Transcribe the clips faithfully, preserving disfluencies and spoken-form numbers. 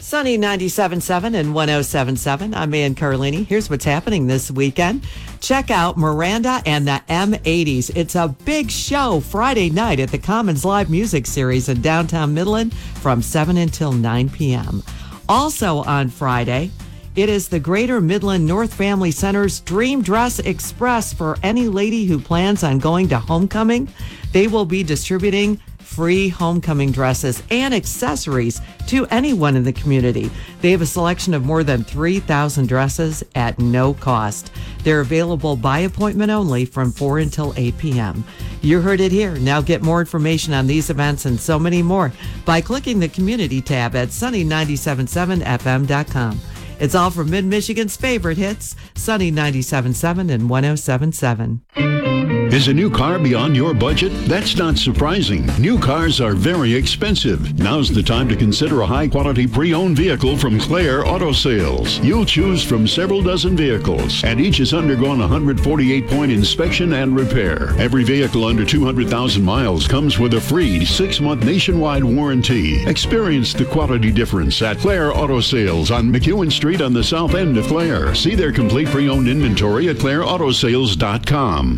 Sunny ninety-seven point seven and one oh seven point seven. I'm Ann Carlini. Here's what's happening this weekend. Check out Miranda and the M eighties. It's a big show Friday night at the Commons Live Music Series in downtown Midland from seven until nine p.m. Also on Friday, it is the Greater Midland North Family Center's Dream Dress Express for any lady who plans on going to homecoming. They will be distributing free homecoming dresses and accessories to anyone in the community. They have a selection of more than three thousand dresses at no cost. They're available by appointment only from four until eight p.m. You heard it here. Now get more information on these events and so many more by clicking the community tab at sunny nine seven seven f m dot com. It's all from Mid-Michigan's favorite hits, Sunny ninety-seven point seven and one oh seven point seven. Is a new car beyond your budget? That's not surprising. New cars are very expensive. Now's the time to consider a high-quality pre-owned vehicle from Claire Auto Sales. You'll choose from several dozen vehicles, and each has undergone a one hundred forty-eight point inspection and repair. Every vehicle under two hundred thousand miles comes with a free six-month nationwide warranty. Experience the quality difference at Claire Auto Sales on McEwen Street on the south end of Claire. See their complete pre-owned inventory at claire auto sales dot com.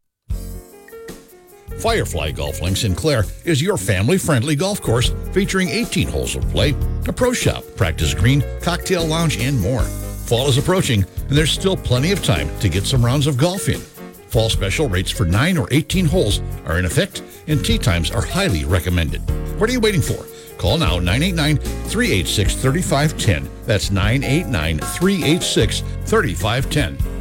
Firefly Golf Links in Clare is your family-friendly golf course featuring eighteen holes of play, a pro shop, practice green, cocktail lounge, and more. Fall is approaching, and there's still plenty of time to get some rounds of golf in. Fall special rates for nine or eighteen holes are in effect, and tee times are highly recommended. What are you waiting for? Call now nine eight nine, three eight six, three five one zero. That's nine eight nine, three eight six, three five one zero.